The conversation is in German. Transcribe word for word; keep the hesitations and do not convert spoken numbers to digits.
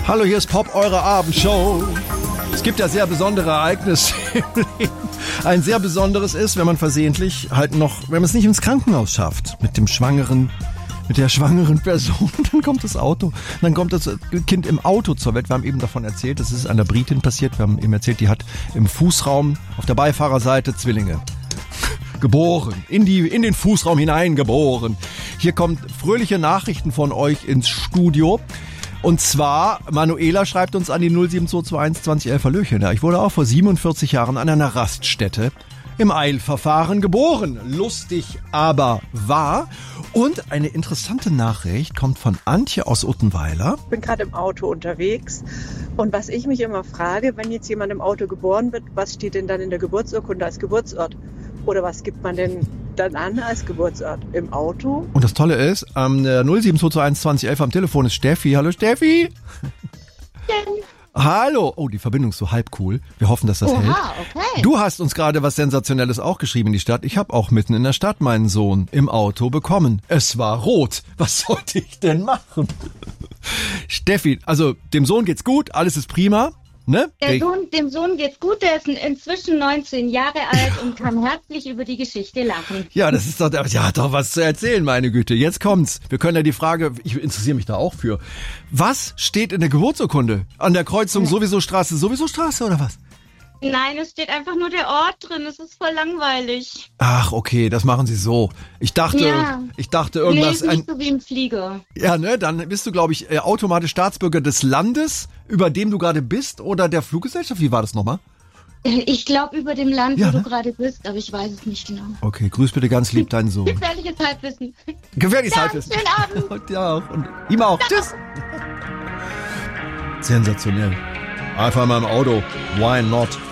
Hallo, hier ist Pop, eure Abendshow. Es gibt ja sehr besondere Ereignisse im Leben. Ein sehr besonderes ist, wenn man versehentlich halt noch, wenn man es nicht ins Krankenhaus schafft, mit dem schwangeren, mit der schwangeren Person, dann kommt das Auto, dann kommt das Kind im Auto zur Welt. Wir haben eben davon erzählt, das ist einer Britin passiert. Wir haben eben erzählt, die hat im Fußraum auf der Beifahrerseite Zwillinge geboren, in die, in den Fußraum hineingeboren. Hier kommt fröhliche Nachrichten von euch ins Studio. Und zwar, Manuela schreibt uns an die null sieben zwei zwei eins zwanzig elf. Hallöchen. Ja, ich wurde auch vor siebenundvierzig Jahren an einer Raststätte im Eilverfahren geboren. Lustig, aber wahr. Und eine interessante Nachricht kommt von Antje aus Uttenweiler. Ich bin gerade im Auto unterwegs. Und was ich mich immer frage, wenn jetzt jemand im Auto geboren wird, was steht denn dann in der Geburtsurkunde als Geburtsort? Oder was gibt man denn dann an als Geburtsort im Auto? Und das Tolle ist, ähm, null sieben zwei zwei eins zwanzig elf am Telefon ist Steffi. Hallo Steffi. Denn? Hallo. Oh, die Verbindung ist so halb cool. Wir hoffen, dass das Oha, hält. okay. Du hast uns gerade was Sensationelles auch geschrieben in die Stadt. Ich habe auch mitten in der Stadt meinen Sohn im Auto bekommen. Es war rot. Was sollte ich denn machen? Steffi, also dem Sohn geht's gut, alles ist prima. Ne? Der Sohn, dem Sohn geht's gut, der ist inzwischen neunzehn Jahre alt und kann herzlich über die Geschichte lachen. Ja, das ist doch, ja, hat doch was zu erzählen, meine Güte. Jetzt kommt's. Wir können ja die Frage, ich interessiere mich da auch für. Was steht in der Geburtsurkunde? An der Kreuzung sowieso Straße, sowieso Straße oder was? Nein, es steht einfach nur der Ort drin, es ist voll langweilig. Ach, okay, das machen sie so. Ich dachte, ja. ich dachte irgendwas. Nee, ist nicht so wie im Flieger. Ja, ne, dann bist du, glaube ich, automatisch Staatsbürger des Landes, über dem du gerade bist, oder der Fluggesellschaft. Wie war das nochmal? Ich glaube über dem Land, ja, wo ne? du gerade bist, aber ich weiß es nicht genau. Okay, grüß bitte ganz lieb deinen Sohn. Gefährliches Halbwissen. Gefährliches Dann, Halbwissen. schönen Abend. Und ja auch. Und ihm auch. Tschüss. Sensationell. Einfach mal im Auto. Why not?